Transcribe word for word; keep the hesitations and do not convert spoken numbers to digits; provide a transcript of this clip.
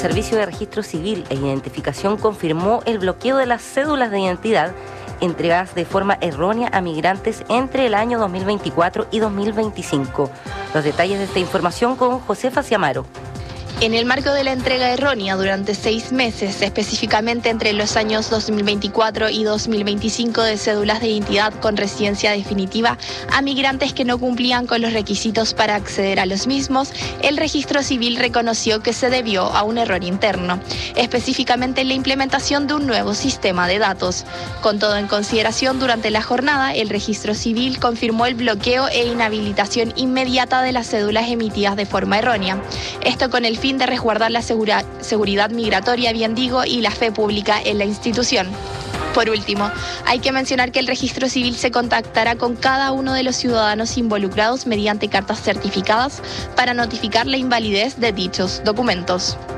Servicio de Registro Civil e Identificación confirmó el bloqueo de las cédulas de identidad entregadas de forma errónea a migrantes entre el año dos mil veinticuatro y dos mil veinticinco. Los detalles de esta información con Josefa Ciamaro. En el marco de la entrega errónea durante seis meses, específicamente entre los años dos mil veinticuatro y dos mil veinticinco, de cédulas de identidad con residencia definitiva a migrantes que no cumplían con los requisitos para acceder a los mismos, el Registro Civil reconoció que se debió a un error interno, específicamente en la implementación de un nuevo sistema de datos. Con todo en consideración, durante la jornada, el Registro Civil confirmó el bloqueo e inhabilitación inmediata de las cédulas emitidas de forma errónea. Esto con el fin de resguardar la segura, seguridad migratoria, bien digo, y la fe pública en la institución. Por último, hay que mencionar que el Registro Civil se contactará con cada uno de los ciudadanos involucrados mediante cartas certificadas para notificar la invalidez de dichos documentos.